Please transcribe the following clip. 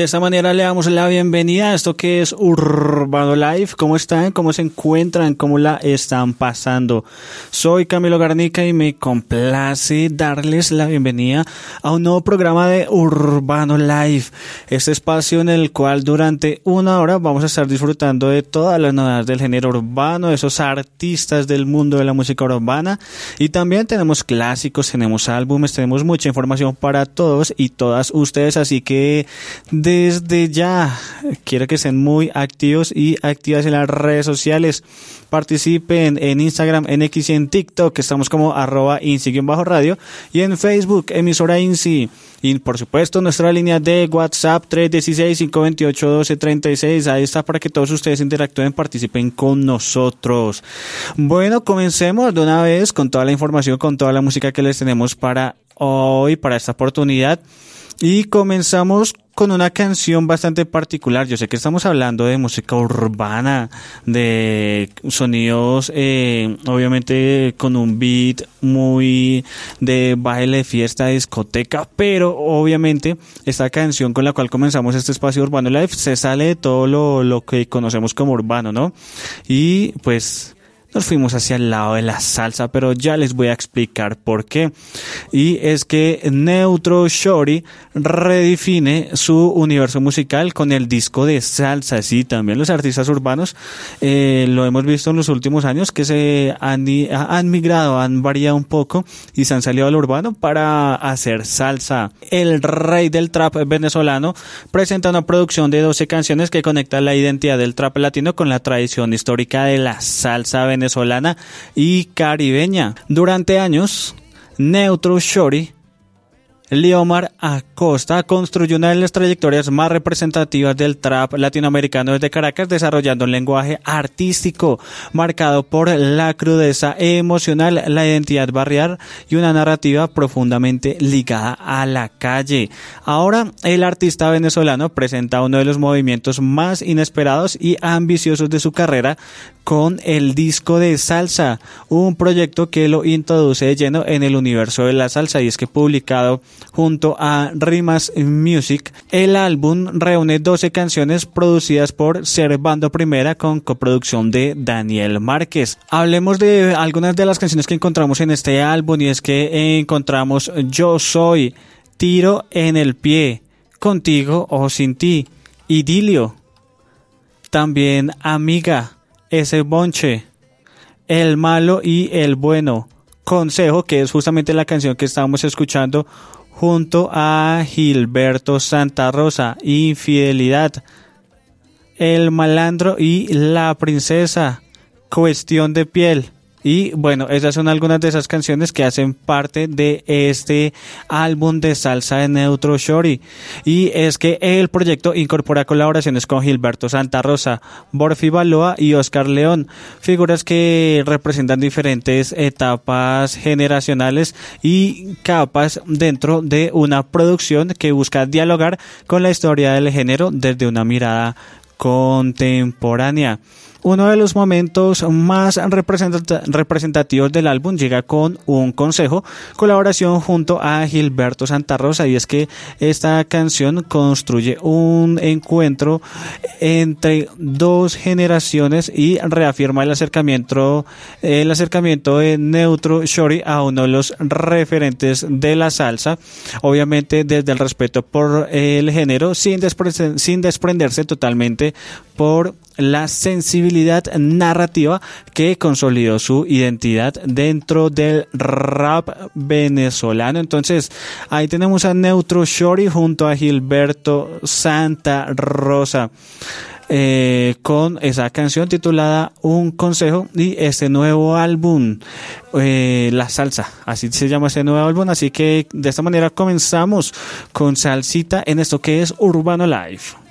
De esta manera le damos la bienvenida a esto que es Urbano Live. ¿Cómo están? ¿Cómo se encuentran? ¿Cómo la están pasando? Soy Camilo Garnica y me complace darles la bienvenida a un nuevo programa de Urbano Live. Este espacio en el cual durante una hora vamos a estar disfrutando de todas las novedades del género urbano, de esos artistas del mundo de la música urbana. Y también tenemos clásicos, tenemos álbumes, tenemos mucha información para todos y todas ustedes. Así que desde ya quiero que estén muy activos y activas en las redes sociales. Participen en Instagram, en X y en TikTok, que estamos como @INSI_radio, y en Facebook, emisora INSI. Y por supuesto nuestra línea de WhatsApp 316-528-1236. Ahí está para que todos ustedes interactúen, participen con nosotros. Bueno, comencemos de una vez con toda la información, con toda la música que les tenemos para hoy, para esta oportunidad. Y comenzamos con una canción bastante particular. Yo sé que estamos hablando de música urbana, de sonidos, obviamente con un beat muy de baile, fiesta, discoteca, pero obviamente esta canción con la cual comenzamos este espacio Urbano Live se sale de todo lo que conocemos como urbano, ¿no? Y pues nos fuimos hacia el lado de la salsa, pero ya les voy a explicar por qué. Y es que Neutro Shorty redefine su universo musical con el disco de salsa. Sí, también los artistas urbanos lo hemos visto en los últimos años que se han migrado, han variado un poco y se han salido al urbano para hacer salsa. El rey del trap venezolano presenta una producción de 12 canciones que conecta la identidad del trap latino con la tradición histórica de la salsa venezolana y caribeña. Durante años, Neutro Shorty, Leomar Acosta, construyó una de las trayectorias más representativas del trap latinoamericano desde Caracas, desarrollando un lenguaje artístico marcado por la crudeza emocional, la identidad barrial y una narrativa profundamente ligada a la calle. Ahora, el artista venezolano presenta uno de los movimientos más inesperados y ambiciosos de su carrera con el disco de salsa, un proyecto que lo introduce de lleno en el universo de la salsa, y es que publicado junto a Rimas Music, el álbum reúne 12 canciones producidas por Servando Primera con coproducción de Daniel Márquez. Hablemos de algunas de las canciones que encontramos en este álbum, y es que encontramos Yo Soy, Tiro en el Pie, Contigo o Sin Ti, Idilio, también Amiga, Ese Bonche, El Malo y el Bueno, Consejo, que es justamente la canción que estábamos escuchando junto a Gilberto Santa Rosa, Infidelidad, El Malandro y La Princesa, Cuestión de Piel. Y bueno, esas son algunas de esas canciones que hacen parte de este álbum de salsa de Neutro Shorty. Y es que el proyecto incorpora colaboraciones con Gilberto Santa Rosa, Borfi Baloa y Oscar León, figuras que representan diferentes etapas generacionales y capas dentro de una producción que busca dialogar con la historia del género desde una mirada contemporánea. Uno de los momentos más representativos del álbum llega con Un Consejo, colaboración junto a Gilberto Santa Rosa, y es que esta canción construye un encuentro entre dos generaciones y reafirma el acercamiento de Neutro Shorty a uno de los referentes de la salsa, obviamente desde el respeto por el género, sin desprenderse totalmente por la sensibilidad narrativa que consolidó su identidad dentro del rap venezolano. Entonces, ahí tenemos a Neutro Shorty junto a Gilberto Santa Rosa, con esa canción titulada Un Consejo, y este nuevo álbum, La Salsa, así se llama este nuevo álbum. Así que de esta manera comenzamos con salsita en esto que es Urbano Live.